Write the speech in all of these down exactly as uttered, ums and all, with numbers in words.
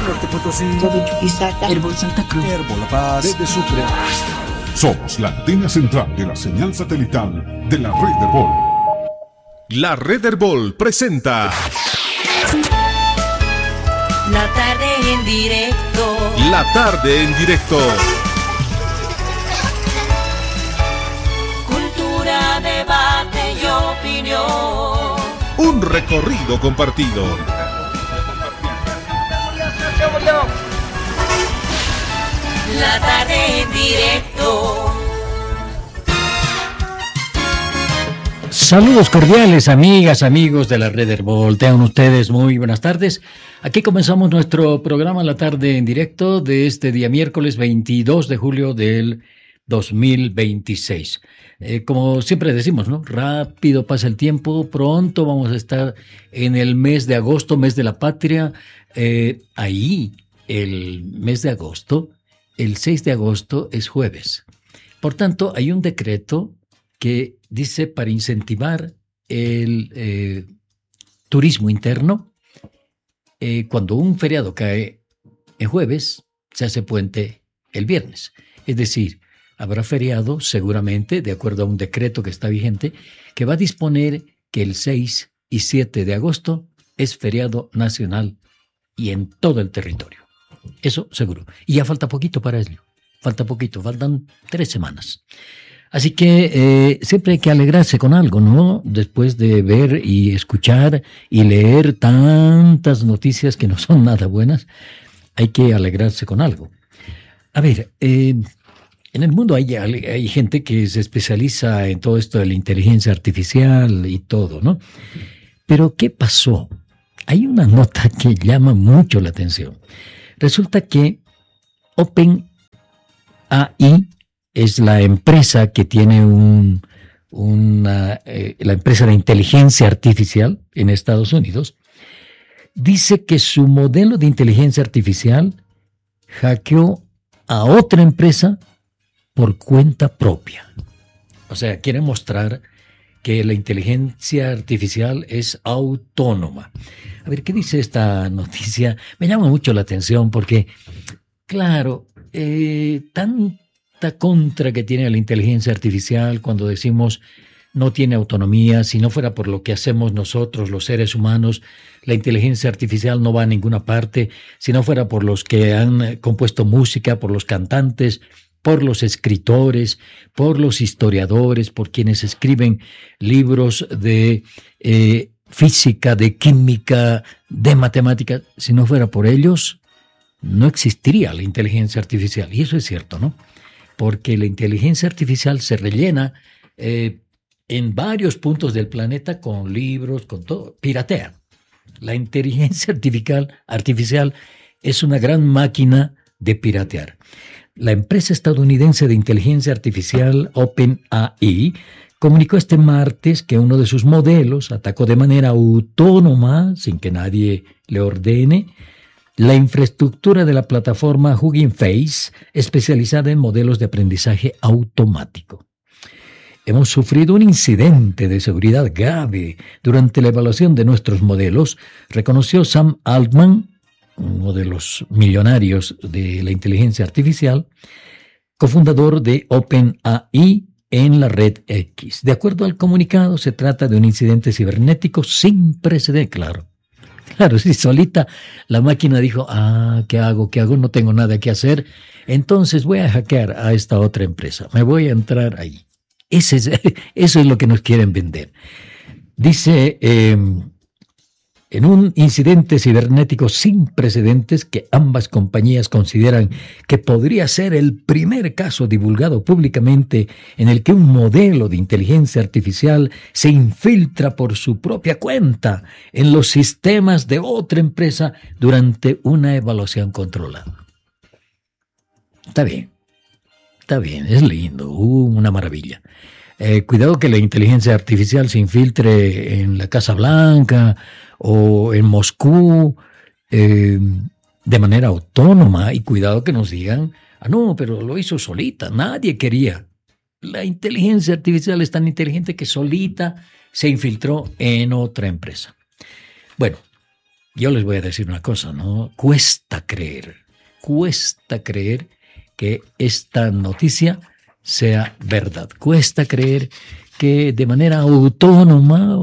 Norte Potosí, Chuquisaca, Herbol Santa Cruz, Herbol La Paz, desde Sucre. Somos la antena central de la señal satelital de la red Herbol. La red Herbol presenta La tarde en directo. La tarde en directo. Cultura, debate y opinión. Un recorrido compartido. La tarde en directo. Saludos cordiales, amigas, amigos de la red Herbol. Tengan ustedes muy buenas tardes. Aquí comenzamos nuestro programa La Tarde en Directo de este día miércoles veintidós de julio del dos mil veintiséis. Eh, como siempre decimos, ¿no? Rápido pasa el tiempo, pronto vamos a estar en el mes de agosto, mes de la patria. Eh, ahí, el mes de agosto, el seis de agosto es jueves. Por tanto, hay un decreto que dice para incentivar el eh, turismo interno, eh, cuando un feriado cae en jueves, se hace puente el viernes. Es decir, habrá feriado seguramente, de acuerdo a un decreto que está vigente, que va a disponer que el seis y siete de agosto es feriado nacional y en todo el territorio. Eso seguro. Y ya falta poquito para ello. Falta poquito, faltan tres semanas. Así que eh, siempre hay que alegrarse con algo, ¿no? Después de ver y escuchar y leer tantas noticias que no son nada buenas, hay que alegrarse con algo. A ver, eh, en el mundo hay, hay gente que se especializa en todo esto de la inteligencia artificial y todo, ¿no? Pero ¿qué pasó? Hay una nota que llama mucho la atención. Resulta que OpenAI es la empresa que tiene un, una, eh, la empresa de inteligencia artificial en Estados Unidos, dice que su modelo de inteligencia artificial hackeó a otra empresa por cuenta propia. O sea, quiere mostrar que la inteligencia artificial es autónoma. A ver, ¿qué dice esta noticia? Me llama mucho la atención porque, claro, eh, tanta contra que tiene la inteligencia artificial cuando decimos no tiene autonomía, si no fuera por lo que hacemos nosotros, los seres humanos, la inteligencia artificial no va a ninguna parte, si no fuera por los que han compuesto música, por los cantantes, por los escritores, por los historiadores, por quienes escriben libros de eh, física, de química, de matemáticas. Si no fuera por ellos, no existiría la inteligencia artificial. Y eso es cierto, ¿no? Porque la inteligencia artificial se rellena eh, en varios puntos del planeta con libros, con todo, piratea. La inteligencia artificial, artificial es una gran máquina de piratear. La empresa estadounidense de inteligencia artificial OpenAI comunicó este martes que uno de sus modelos atacó de manera autónoma, sin que nadie le ordene, la infraestructura de la plataforma Hugging Face, especializada en modelos de aprendizaje automático. Hemos sufrido un incidente de seguridad grave durante la evaluación de nuestros modelos, reconoció Sam Altman, uno de los millonarios de la inteligencia artificial, cofundador de OpenAI en la red X. De acuerdo al comunicado, se trata de un incidente cibernético sin precedentes, claro. Claro, si solita la máquina dijo, ah, ¿qué hago? ¿Qué hago? No tengo nada que hacer. Entonces voy a hackear a esta otra empresa. Me voy a entrar ahí. Ese es, eso es lo que nos quieren vender. Dice, eh, en un incidente cibernético sin precedentes que ambas compañías consideran que podría ser el primer caso divulgado públicamente en el que un modelo de inteligencia artificial se infiltra por su propia cuenta en los sistemas de otra empresa durante una evaluación controlada. Está bien, está bien, es lindo, uh, una maravilla. Eh, cuidado que la inteligencia artificial se infiltre en la Casa Blanca o en Moscú eh, de manera autónoma, y cuidado que nos digan, ah no, pero lo hizo solita, nadie quería. La inteligencia artificial es tan inteligente que solita se infiltró en otra empresa. Bueno, yo les voy a decir una cosa, ¿no? Cuesta creer, cuesta creer que esta noticia sea verdad. Cuesta creer que de manera autónoma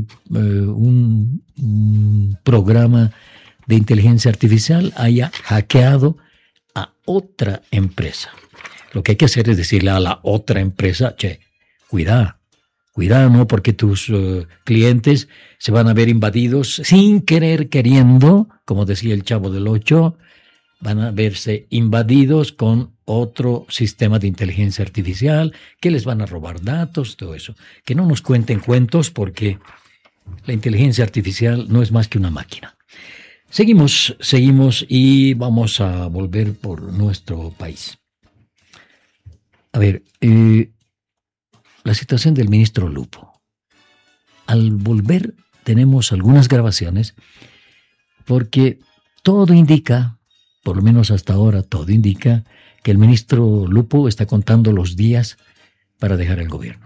un, un programa de inteligencia artificial haya hackeado a otra empresa. Lo que hay que hacer es decirle a la otra empresa, che, cuidado, cuidado, ¿no? Porque tus uh, clientes se van a ver invadidos sin querer queriendo, como decía el Chavo del Ocho, van a verse invadidos con otro sistema de inteligencia artificial, que les van a robar datos, todo eso. Que no nos cuenten cuentos porque la inteligencia artificial no es más que una máquina. Seguimos, seguimos y vamos a volver por nuestro país. A ver, eh, la situación del ministro Lupo. Al volver tenemos algunas grabaciones porque todo indica, por lo menos hasta ahora todo indica, que el ministro Lupo está contando los días para dejar el gobierno.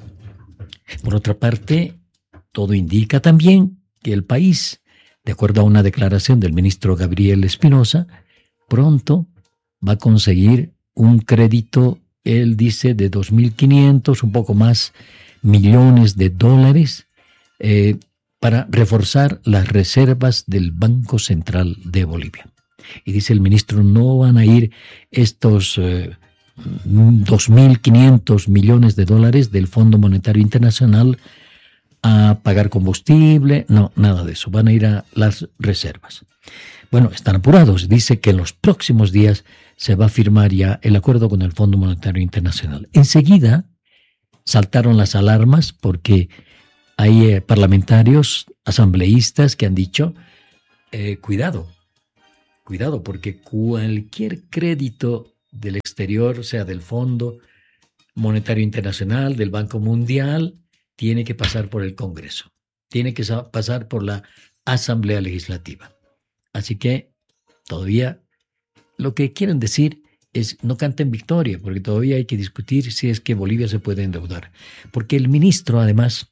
Por otra parte, todo indica también que el país, de acuerdo a una declaración del ministro Gabriel Espinosa, pronto va a conseguir un crédito, él dice, de dos mil quinientos, un poco más, millones de dólares eh, para reforzar las reservas del Banco Central de Bolivia. Y dice el ministro, no van a ir estos eh, dos mil quinientos millones de dólares del Fondo Monetario Internacional a pagar combustible, no, nada de eso, van a ir a las reservas. Bueno, están apurados, dice que en los próximos días se va a firmar ya el acuerdo con el Fondo Monetario Internacional. Enseguida saltaron las alarmas porque hay eh, parlamentarios, asambleístas que han dicho, eh, cuidado, cuidado, porque cualquier crédito del exterior, sea del Fondo Monetario Internacional, del Banco Mundial, tiene que pasar por el Congreso, tiene que pasar por la Asamblea Legislativa. Así que todavía lo que quieren decir es no canten victoria, porque todavía hay que discutir si es que Bolivia se puede endeudar. Porque el ministro, además,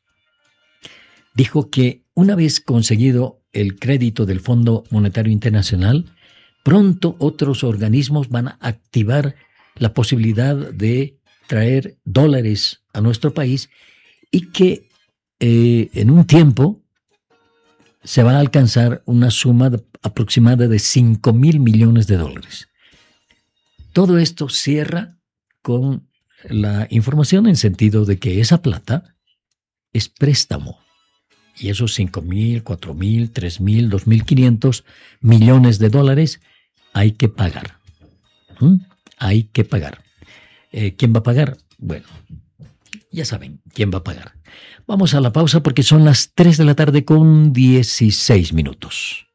dijo que una vez conseguido el crédito del Fondo Monetario Internacional, pronto otros organismos van a activar la posibilidad de traer dólares a nuestro país y que eh, en un tiempo se va a alcanzar una suma de, aproximada de cinco mil millones de dólares. Todo esto cierra con la información en sentido de que esa plata es préstamo. Y esos cinco mil, cuatro mil, tres mil, dos mil quinientos millones de dólares hay que pagar. ¿Mm? Hay que pagar. Eh, ¿Quién va a pagar? Bueno, ya saben quién va a pagar. Vamos a la pausa porque son las tres de la tarde con dieciséis minutos.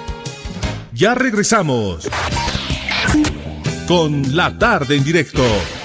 Ya regresamos con La Tarde en Directo.